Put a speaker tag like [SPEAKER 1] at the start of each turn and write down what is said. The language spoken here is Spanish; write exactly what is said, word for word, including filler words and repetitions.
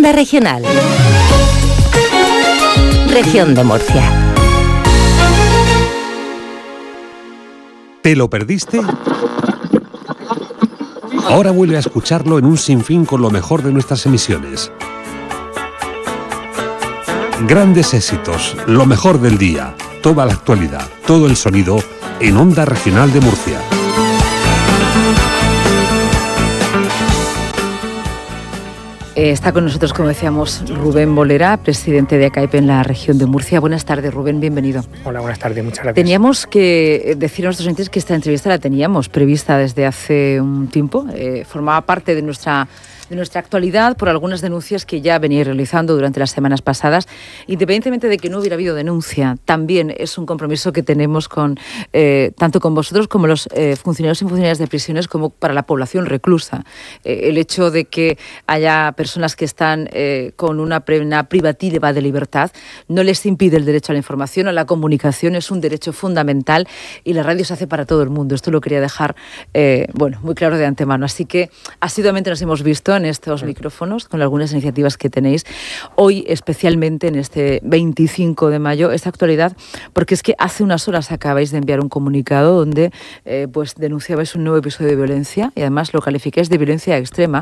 [SPEAKER 1] Onda Regional. Región de Murcia.
[SPEAKER 2] ¿Te lo perdiste? Ahora vuelve a escucharlo en un sinfín con lo mejor de nuestras emisiones. Grandes éxitos, lo mejor del día, toda la actualidad, todo el sonido en Onda Regional de Murcia.
[SPEAKER 3] Está con nosotros, como decíamos, Rubén Bolera, presidente de ACAIP en la región de Murcia. Buenas tardes, Rubén, bienvenido.
[SPEAKER 4] Hola, buenas tardes, muchas gracias.
[SPEAKER 3] Teníamos que decir a nuestros oyentes que esta entrevista la teníamos prevista desde hace un tiempo. Eh, formaba parte de nuestra... de nuestra actualidad por algunas denuncias que ya venía realizando durante las semanas pasadas. Independientemente de que no hubiera habido denuncia, también es un compromiso que tenemos con eh, tanto con vosotros como los eh, funcionarios y funcionarias de prisiones, como para la población reclusa. Eh, el hecho de que haya personas que están eh, con una, pre, una privativa de libertad no les impide el derecho a la información, a la comunicación, es un derecho fundamental y la radio se hace para todo el mundo. Esto lo quería dejar eh, bueno, muy claro de antemano. Así que asiduamente nos hemos visto en estos micrófonos con algunas iniciativas que tenéis hoy, especialmente en este veinticinco de mayo, esta actualidad, porque es que hace unas horas acabáis de enviar un comunicado donde eh, pues denunciabais un nuevo episodio de violencia y además lo calificáis de violencia extrema